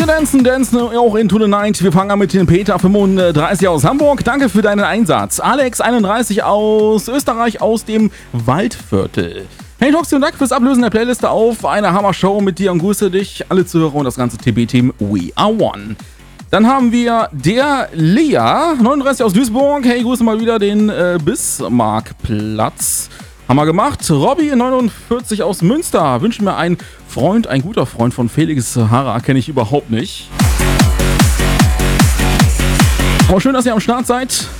Dancen auch into the night. Wir fangen an mit dem Peter 35 aus Hamburg. Danke für deinen Einsatz. Alex 31 aus Österreich aus dem Waldviertel. Hey Toxi und Dank fürs Ablösen der Playliste auf eine Hammer-Show mit dir und grüße dich, alle Zuhörer und das ganze TB-Team. We are one. Dann haben wir der Lea 39 aus Duisburg. Hey, grüße mal wieder den Bismarckplatz. Haben wir gemacht. Robby 49 aus Münster. Wünschen mir einen Freund, ein guter Freund von Felix Hara. Kenne ich überhaupt nicht. Aber schön, dass ihr am Start seid.